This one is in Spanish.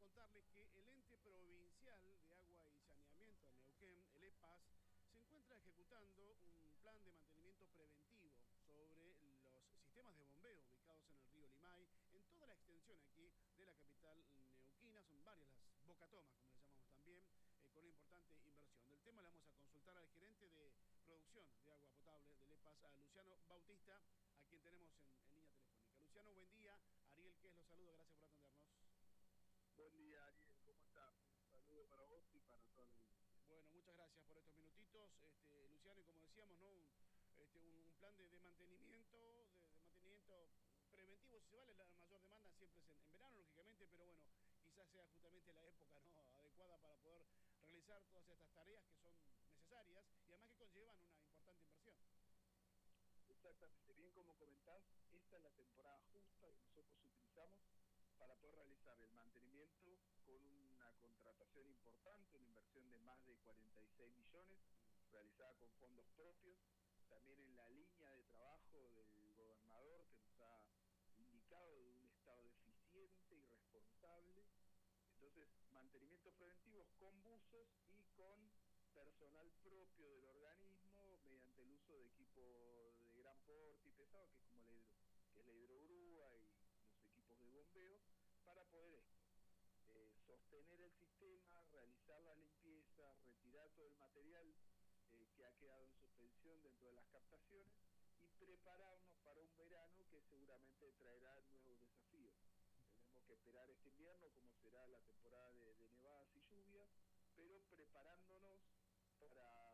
contarles que el ente provincial de agua y saneamiento de Neuquén, el EPAS, se encuentra ejecutando un plan de mantenimiento preventivo sobre los sistemas de bombeo ubicados en el río Limay, en toda la extensión aquí de la capital neuquina. Son varias las bocatomas, como le llamamos también, con una importante inversión. Del tema le vamos a consultar al gerente de producción de agua potable del EPAS, a Luciano Bautista, a quien tenemos en línea telefónica. Luciano, buen día. Ariel Quez los saludo, gracias por atendernos. Buen día, Ariel, ¿cómo estás? Un saludo para vos y para toda la audiencia. Bueno, muchas gracias por estos minutitos, Luciano, y como decíamos, ¿no? Un plan de mantenimiento, de mantenimiento preventivo, si se vale. La mayor demanda siempre es en verano, lógicamente, pero bueno, quizás sea justamente la época, ¿no?, adecuada para poder realizar todas estas tareas que son necesarias y además que conllevan una importante inversión. Exactamente, bien como comentás, esta es la temporada justa que nosotros utilizamos para poder realizar el mantenimiento con una contratación importante, una inversión de más de 46 millones, realizada con fondos propios, también en la línea de trabajo del gobernador que nos ha indicado de un estado eficiente y responsable. Entonces, mantenimientos preventivos con buzos y con personal propio del organismo mediante el uso de equipo de gran porte y pesado, que es como que es la hidrogrúa y los equipos de bombeo, para poder sostener el sistema, realizar la limpieza, retirar todo el material que ha quedado en suspensión dentro de las captaciones y prepararnos para un verano que seguramente traerá nuevos desafíos. Tenemos que esperar este invierno, como será la temporada de nevadas y lluvias, pero preparándonos para